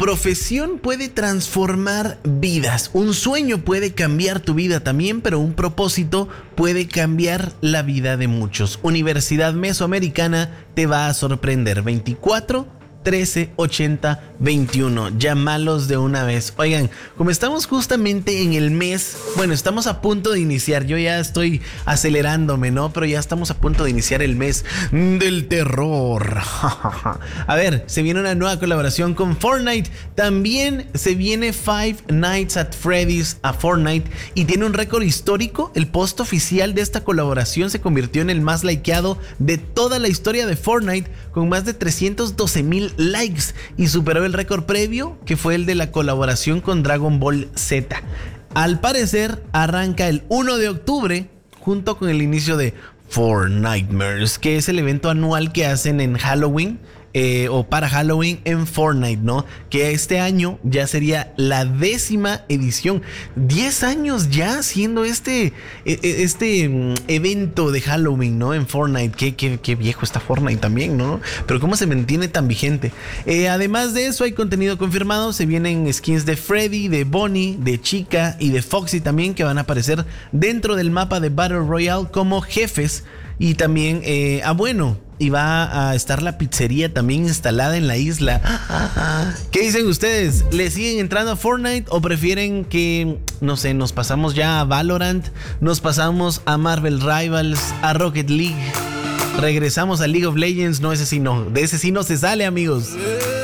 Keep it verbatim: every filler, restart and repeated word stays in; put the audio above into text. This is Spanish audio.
profesión puede transformar vidas. Un sueño puede cambiar tu vida también, pero un propósito puede cambiar la vida de muchos. Universidad Mesoamericana te va a sorprender. veinticuatro trece ochenta veintiuno. Llámalos de una vez. Oigan, como estamos justamente en el mes, bueno, estamos a punto de iniciar. Yo ya estoy acelerándome, ¿no? Pero ya estamos a punto de iniciar el mes del terror. A ver, se viene una nueva colaboración con Fortnite. También se viene Five Nights at Freddy's a Fortnite y tiene un récord histórico. El post oficial de esta colaboración se convirtió en el más likeado de toda la historia de Fortnite, con más de trescientos doce mil likes, y superó el récord previo, que fue el de la colaboración con Dragon Ball Z. Al parecer arranca el uno de octubre junto con el inicio de Fortnitemares, que es el evento anual que hacen en Halloween. Eh, o para Halloween en Fortnite, ¿no? Que este año ya sería la décima edición. diez años ya haciendo este, este um, evento de Halloween, ¿no? En Fortnite. Qué, qué, qué viejo está Fortnite también, ¿no? Pero cómo se mantiene tan vigente. Eh, además de eso, hay contenido confirmado. Se vienen skins de Freddy, de Bonnie, de Chica y de Foxy también, que van a aparecer dentro del mapa de Battle Royale como jefes. Y también, eh, ah bueno, y va a estar la pizzería también instalada en la isla. ¿Qué dicen ustedes? ¿Le siguen entrando a Fortnite o prefieren que, no sé, nos pasamos ya a Valorant, nos pasamos a Marvel Rivals, a Rocket League, regresamos a League of Legends? No, ese sí no, de ese sí no se sale, amigos.